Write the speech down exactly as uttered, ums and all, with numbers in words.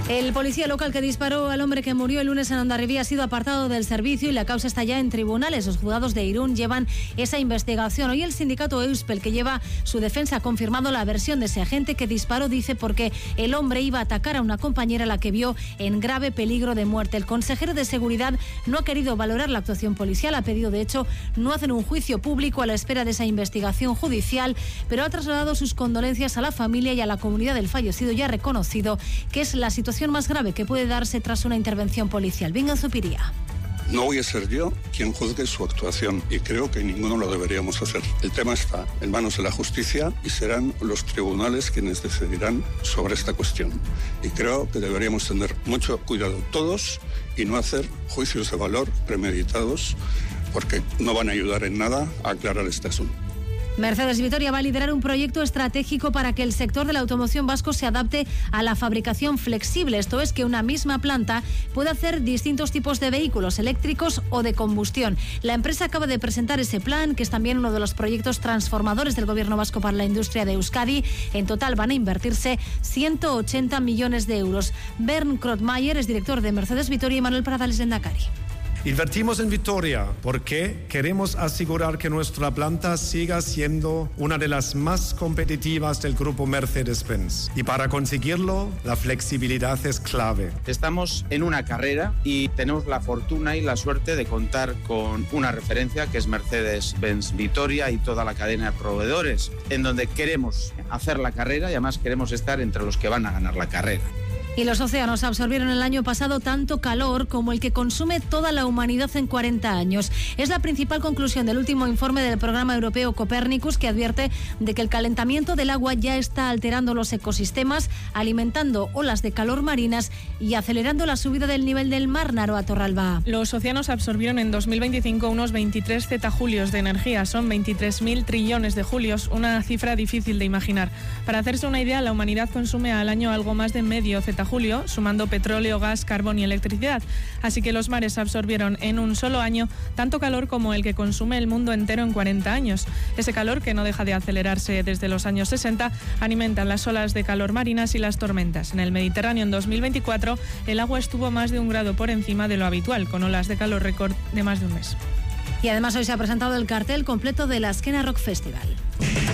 El policía local que disparó al hombre que murió el lunes en Hondarribia ha sido apartado del servicio y la causa está ya en tribunales. Los juzgados de Irún llevan esa investigación. Hoy el sindicato Euspel, que lleva su defensa, ha confirmado la versión de ese agente que disparó, dice, porque el hombre iba a atacar a una compañera a la que vio en grave peligro de muerte. El consejero de Seguridad no ha querido valorar la actuación policial, ha pedido, de hecho, no hacer un juicio público a la espera de esa investigación judicial, pero ha trasladado sus condolencias a la familia y a la comunidad del fallecido y ha reconocido que es la situación más grave que puede darse tras una intervención policial. Venga, Zupiría. No voy a ser yo quien juzgue su actuación y creo que ninguno lo deberíamos hacer. El tema está en manos de la justicia y serán los tribunales quienes decidirán sobre esta cuestión. Y creo que deberíamos tener mucho cuidado todos y no hacer juicios de valor premeditados porque no van a ayudar en nada a aclarar este asunto. Mercedes Vitoria va a liderar un proyecto estratégico para que el sector de la automoción vasco se adapte a la fabricación flexible. Esto es, que una misma planta pueda hacer distintos tipos de vehículos eléctricos o de combustión. La empresa acaba de presentar ese plan, que es también uno de los proyectos transformadores del Gobierno vasco para la industria de Euskadi. En total van a invertirse ciento ochenta millones de euros. Bernd Krotmayer es director de Mercedes Vitoria y Manuel Pradales, Lehendakari. Invertimos en Vitoria porque queremos asegurar que nuestra planta siga siendo una de las más competitivas del grupo Mercedes-Benz. Y para conseguirlo, la flexibilidad es clave. Estamos en una carrera y tenemos la fortuna y la suerte de contar con una referencia que es Mercedes-Benz Vitoria y toda la cadena de proveedores, en donde queremos hacer la carrera y además queremos estar entre los que van a ganar la carrera. Y los océanos absorbieron el año pasado tanto calor como el que consume toda la humanidad en cuarenta años. Es la principal conclusión del último informe del programa europeo Copernicus, que advierte de que el calentamiento del agua ya está alterando los ecosistemas, alimentando olas de calor marinas y acelerando la subida del nivel del mar. Naroa Torralba. Los océanos absorbieron en dos mil veinticinco unos veintitrés zetajulios de energía. Son veintitrés mil trillones de julios, una cifra difícil de imaginar. Para hacerse una idea, la humanidad consume al año algo más de medio zetajulio, sumando petróleo, gas, carbón y electricidad. Así que los mares absorbieron en un solo año tanto calor como el que consume el mundo entero en cuarenta años. Ese calor, que no deja de acelerarse desde los años sesenta, alimenta las olas de calor marinas y las tormentas. En el Mediterráneo en dos mil veinticuatro el agua estuvo más de un grado por encima de lo habitual, con olas de calor récord de más de un mes. Y además hoy se ha presentado el cartel completo de la Azkena Rock Festival.